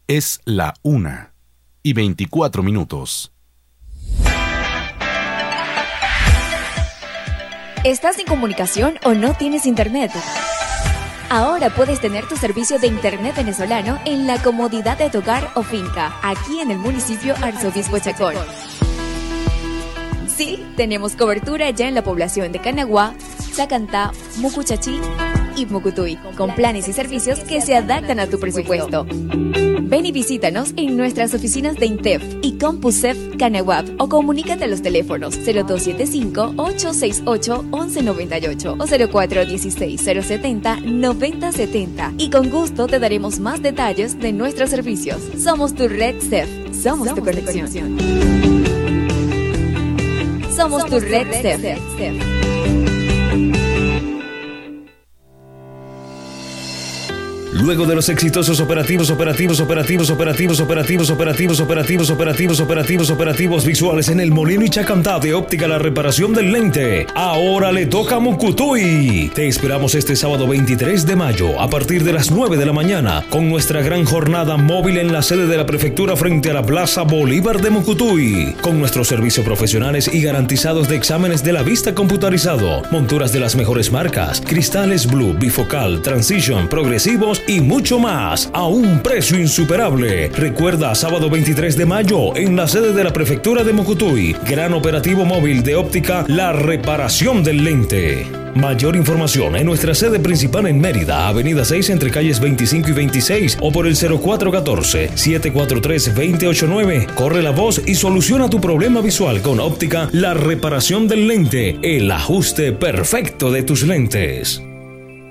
Es la 1:24. ¿Estás sin comunicación o no tienes internet? Ahora puedes tener tu servicio de internet venezolano en la comodidad de tu hogar o finca, aquí en el municipio Arzobispo Chacón. Sí, tenemos cobertura ya en la población de Canaguá, Zacantá, Mucuchachí y Mucutuy, con planes y servicios que se adaptan a tu presupuesto. Ven y visítanos en nuestras oficinas de INTEF y CompuSEF Canaguá o comunícate a los teléfonos 0275-868-1198 o 0416-070-9070 y con gusto te daremos más detalles de nuestros servicios. Somos tu red CEF, somos tu conexión. Somos tu red CEF. Luego de los exitosos operativos visuales en el Molino y Chacantá de Óptica La Reparación del Lente, ahora le toca a Mucutuy. Te esperamos este sábado 23 de mayo a partir de las 9 de la mañana con nuestra gran jornada móvil en la sede de la prefectura frente a la Plaza Bolívar de Mucutuy, con nuestros servicios profesionales y garantizados de exámenes de la vista computarizado, monturas de las mejores marcas, cristales Blue, bifocal, Transition, progresivos y mucho más a un precio insuperable. Recuerda, sábado 23 de mayo en la sede de la prefectura de Mucutuy, gran operativo móvil de óptica La Reparación del Lente. Mayor información en nuestra sede principal en Mérida, avenida 6 entre calles 25 y 26 o por el 0414-743-2089. Corre la voz y soluciona tu problema visual con óptica La Reparación del Lente, el ajuste perfecto de tus lentes.